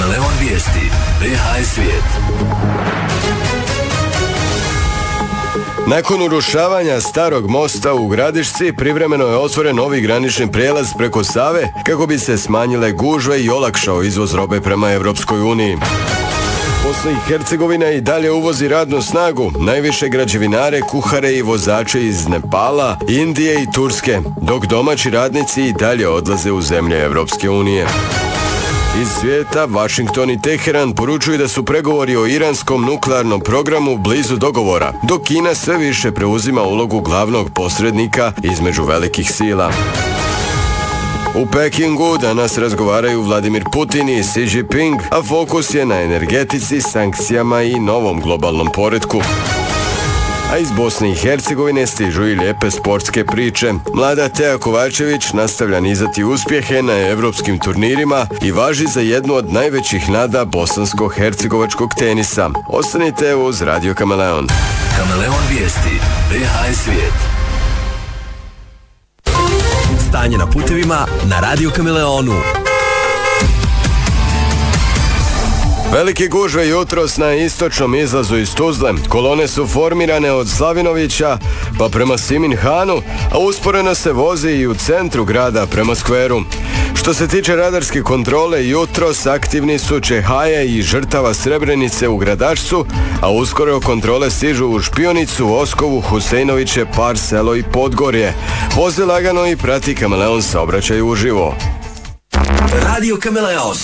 Kameleon vijesti. PH svijet. Nakon urušavanja starog mosta u Gradišci privremeno je otvoren novi granični prijelaz preko Save kako bi se smanjile gužve i olakšao izvoz robe prema Evropskoj uniji. Bosna i Hercegovina i dalje uvozi radnu snagu, najviše građevinare, kuhare i vozače iz Nepala, Indije i Turske, dok domaći radnici i dalje odlaze u zemlje Evropske unije. Iz svijeta, Washington i Teheran poručuju da su pregovori o iranskom nuklearnom programu blizu dogovora, dok Kina sve više preuzima ulogu glavnog posrednika između velikih sila. U Pekingu danas razgovaraju Vladimir Putin i Xi Jinping, a fokus je na energetici, sankcijama i novom globalnom poretku. A iz Bosne i Hercegovine stižu i lijepe sportske priče. Mlada Teja Kovačević nastavlja nizati uspjehe na evropskim turnirima i važi za jednu od najvećih nada bosansko-hercegovačkog tenisa. Ostanite uz Radio Kameleon. Kameleon vijesti. PH svijet. Stanje na putevima na Radio Kameleonu. Velike gužve jutros na istočnom izlazu iz Tuzle. Kolone su formirane od Slavinovića pa prema Siminhanu, a usporeno se vozi i u centru grada prema skveru. Što se tiče radarske kontrole, jutros aktivni su Čehaje i žrtava Srebrenice u Gradačcu, a uskoro kontrole stižu u Špionicu, Oskovu, Husejnoviće, Par Selo i Podgorje. Vozi lagano i prati Kameleon saobraćaj uživo. Radio Kameleon.